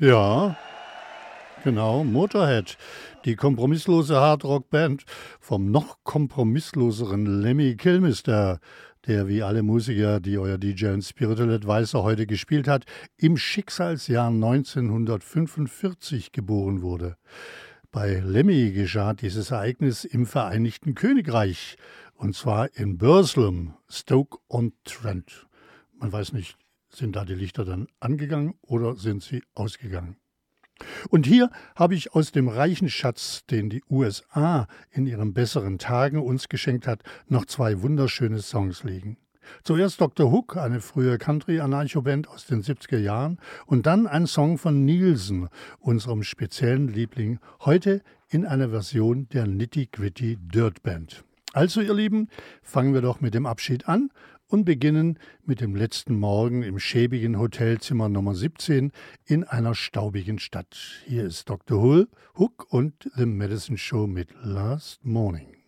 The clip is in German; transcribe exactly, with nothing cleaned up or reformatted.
Ja, genau, Motorhead, die kompromisslose Hardrock-Band vom noch kompromissloseren Lemmy Kilmister, der wie alle Musiker, die euer D J und Spiritual Advisor heute gespielt hat, im Schicksalsjahr neunzehnhundertfünfundvierzig geboren wurde. Bei Lemmy geschah dieses Ereignis im Vereinigten Königreich, und zwar in Burslem, Stoke-on-Trent. Man weiß nicht, sind da die Lichter dann angegangen oder sind sie ausgegangen? Und hier habe ich aus dem reichen Schatz, den die U S A in ihren besseren Tagen uns geschenkt hat, noch zwei wunderschöne Songs liegen. Zuerst Doktor Hook, eine frühe Country-Anarcho-Band aus den siebziger Jahren, und dann ein Song von Nielsen, unserem speziellen Liebling, heute in einer Version der Nitty-Gritty Dirt Band. Also, ihr Lieben, fangen wir doch mit dem Abschied an und beginnen mit dem letzten Morgen im schäbigen Hotelzimmer Nummer siebzehn in einer staubigen Stadt. Hier ist Doktor Hook und The Medicine Show mit Last Morning.